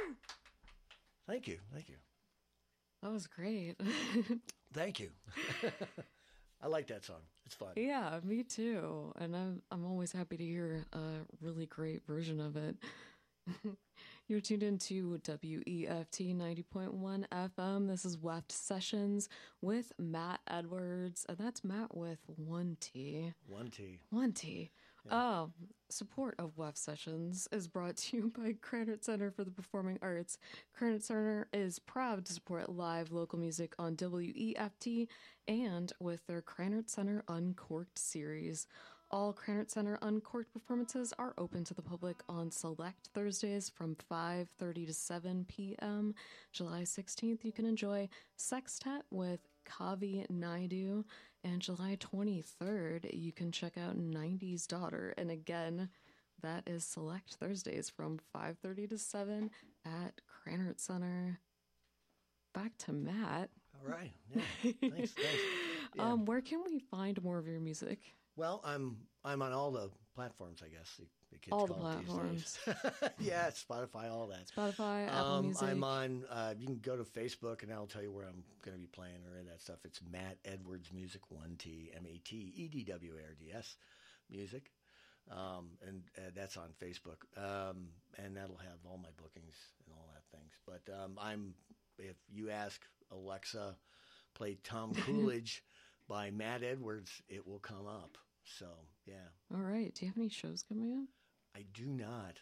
Thank you. Thank you. That was great. Thank you. I like that song. It's fun. Yeah, me too. And I'm always happy to hear a really great version of it. You're tuned into WEFT 90.1 FM. This is WEFT Sessions with Matt Edwards, and that's Matt with one T. One T. One T. Yeah. Support of WEFT Sessions is brought to you by Krannert Center for the Performing Arts. Krannert Center is proud to support live local music on WEFT and with their Krannert Center Uncorked series. All Krannert Center Uncorked performances are open to the public on select Thursdays from 5:30 to 7 p.m. July 16th, you can enjoy Sextet with Kavi Naidu, and July 23rd, you can check out 90s Daughter. And again, that is select Thursdays from 5:30 to 7 at Krannert Center. Back to Matt. All right. Yeah. Thanks. Yeah. Where can we find more of your music? Well, I'm on all the platforms, I guess. The kids all the call platforms. Yeah, Spotify, all that. Spotify, Apple Music. I'm on. You can go to Facebook, and that'll tell you where I'm going to be playing or any of that stuff. It's Matt Edwards Music, 1T, MATEDWARDS Music, and that's on Facebook, and that'll have all my bookings and all that things. But if you ask Alexa, play Tom Coolidge by Matt Edwards, it will come up. So, yeah. All right. Do you have any shows coming up? I do not.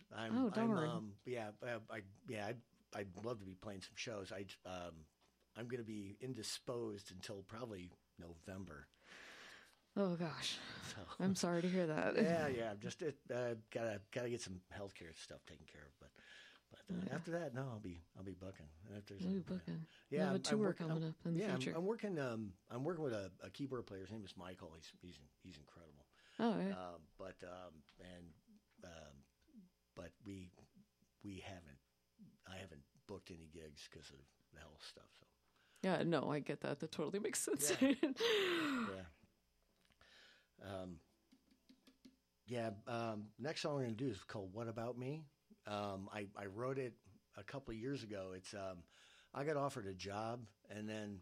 I'd love to be playing some shows. I'm going to be indisposed until probably November. Oh gosh, so, I'm sorry to hear that. Yeah. I'm just gotta get some healthcare stuff taken care of. But after that, no, I'll be booking. You'll be booking. Yeah, you have a tour coming up in the future. I'm working with a keyboard player. His name is Michael. He's incredible. Oh, yeah. But I haven't booked any gigs because of the health stuff. So. Yeah, no, I get that. That totally makes sense. Yeah. Next song we're going to do is called What About Me? I wrote it a couple of years ago. It's I got offered a job, and then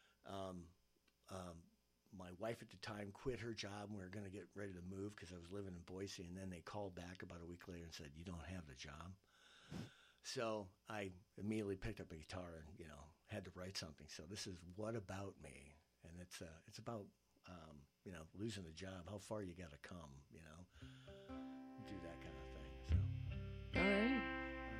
my wife at the time quit her job, and we were going to get ready to move because I was living in Boise, and then they called back about a week later and said, "You don't have the job." So I immediately picked up a guitar and had to write something. So this is What About Me, and it's about losing a job, how far you got to come,